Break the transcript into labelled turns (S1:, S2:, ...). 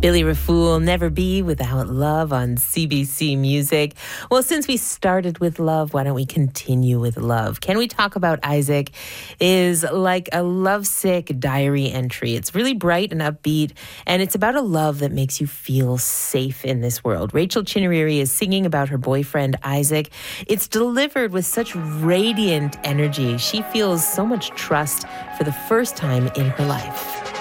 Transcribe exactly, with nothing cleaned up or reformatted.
S1: Billy Rafool, Never Be Without Love on C B C Music. Well, since we started with love, why don't we continue with love? Can We Talk About Isaac is like a lovesick diary entry. It's really bright and upbeat, and it's about a love that makes you feel safe in this world. Rachel Chinouriri is singing about her boyfriend, Isaac. It's delivered with such radiant energy. She feels so much trust for the first time in her life.